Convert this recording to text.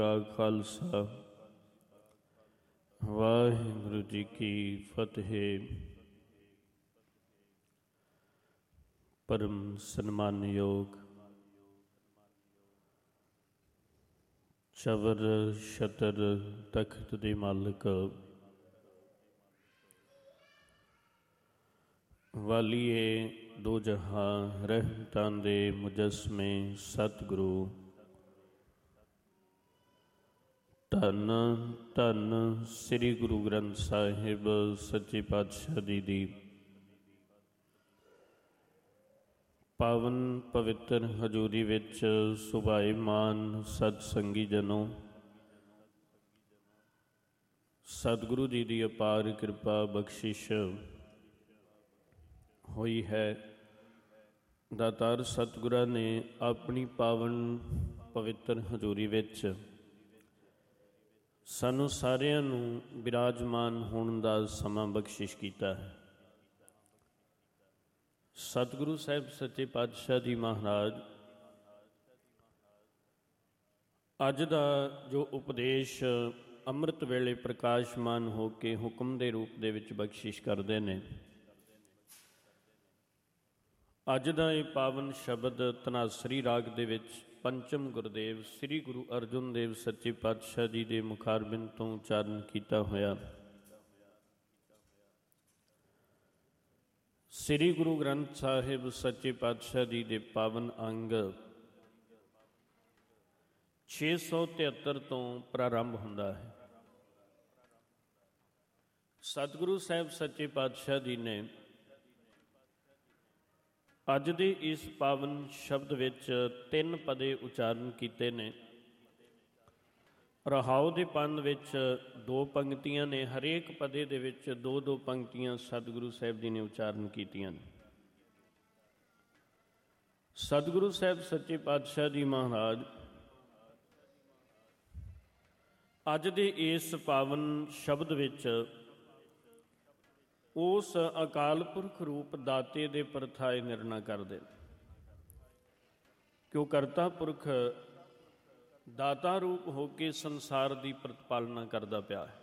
ਖਾਲਸਾ ਵਾਹਿਗੁਰੂ ਜੀ ਕੀ ਫਤਿਹ। ਪਰਮ ਸਨਮਾਨਯੋਗ ਚਵਰ ਛਤਰ ਤਖਤ ਦੇ ਮਾਲਕ ਵਾਲੀਏ ਦੋ ਜਹਾਂ ਰਹਿਮਤਾਂ ਦੇ ਮੁਜੱਸਮੇ ਸਤਿਗੁਰੂ ਧੰਨ ਧੰਨ ਸ੍ਰੀ ਗੁਰੂ ਗ੍ਰੰਥ ਸਾਹਿਬ ਸੱਚੇ ਪਾਤਸ਼ਾਹ ਜੀ ਦੀ ਪਾਵਨ ਪਵਿੱਤਰ ਹਜ਼ੂਰੀ ਵਿੱਚ ਸੁਭਾਏਮਾਨ ਸਤ ਸੰਗੀ ਜਨੋ, ਸਤਿਗੁਰੂ ਜੀ ਦੀ ਅਪਾਰ ਕਿਰਪਾ ਬਖਸ਼ਿਸ਼ ਹੋਈ ਹੈ। ਦਾਤਾਰ ਸਤਿਗੁਰਾਂ ਨੇ ਆਪਣੀ ਪਾਵਨ ਪਵਿੱਤਰ ਹਜ਼ੂਰੀ ਵਿੱਚ ਸਾਨੂੰ ਸਾਰਿਆਂ ਨੂੰ ਬਿਰਾਜਮਾਨ ਹੋਣ ਦਾ ਸਮਾਂ ਬਖਸ਼ਿਸ਼ ਕੀਤਾ ਹੈ। ਸਤਿਗੁਰੂ ਸਾਹਿਬ ਸੱਚੇ ਪਾਤਸ਼ਾਹ ਜੀ ਮਹਾਰਾਜ ਅੱਜ ਦਾ ਜੋ ਉਪਦੇਸ਼ ਅੰਮ੍ਰਿਤ ਵੇਲੇ ਪ੍ਰਕਾਸ਼ਮਾਨ ਹੋ ਕੇ ਹੁਕਮ ਦੇ ਰੂਪ ਦੇ ਵਿੱਚ ਬਖਸ਼ਿਸ਼ ਕਰਦੇ ਨੇ, ਅੱਜ ਦਾ ਇਹ ਪਾਵਨ ਸ਼ਬਦ ਧਨਾਸਰੀ ਰਾਗ ਦੇ ਵਿੱਚ ਪੰਚਮ ਗੁਰਦੇਵ ਸ੍ਰੀ ਗੁਰੂ ਅਰਜਨ ਦੇਵ ਸੱਚੇ ਪਾਤਸ਼ਾਹ ਜੀ ਦੇ ਮੁਖਾਰਬਿੰਦ ਤੋਂ ਉਚਾਰਨ ਕੀਤਾ ਹੋਇਆ ਸ੍ਰੀ ਗੁਰੂ ਗ੍ਰੰਥ ਸਾਹਿਬ ਸੱਚੇ ਪਾਤਸ਼ਾਹ ਜੀ ਦੇ ਪਾਵਨ ਅੰਗ 673 ਤੋਂ ਪ੍ਰਾਰੰਭ ਹੁੰਦਾ ਹੈ। ਸਤਿਗੁਰੂ ਸਾਹਿਬ ਸੱਚੇ ਪਾਤਸ਼ਾਹ ਜੀ ਨੇ ਅੱਜ ਦੇ ਇਸ ਪਾਵਨ ਸ਼ਬਦ ਵਿੱਚ 3 ਪਦੇ ਉਚਾਰਨ ਕੀਤੇ ਨੇ। ਰਹਾਉ ਦੇ ਪੰਨ ਵਿੱਚ 2 ਪੰਕਤੀਆਂ ਨੇ, ਹਰੇਕ ਪਦੇ ਦੇ ਵਿੱਚ 2-2 ਪੰਕਤੀਆਂ ਸਤਿਗੁਰੂ ਸਾਹਿਬ ਜੀ ਨੇ ਉਚਾਰਨ ਕੀਤੀਆਂ ਨੇ। ਸਤਿਗੁਰੂ ਸਾਹਿਬ ਸੱਚੇ ਪਾਤਸ਼ਾਹ ਜੀ ਮਹਾਰਾਜ ਅੱਜ ਦੇ ਇਸ ਪਾਵਨ ਸ਼ਬਦ ਵਿੱਚ ਉਸ ਅਕਾਲ ਪੁਰਖ ਰੂਪ ਦਾਤੇ ਦੇ ਪ੍ਰਥਾਏ ਨਿਰਣਾ ਕਰਦੇ ਕਿ ਉਹ ਕਰਤਾ ਪੁਰਖ ਦਾਤਾ ਰੂਪ ਹੋ ਕੇ ਸੰਸਾਰ ਦੀ ਪ੍ਰਤਪਾਲਨਾ ਕਰਦਾ ਪਿਆ ਹੈ।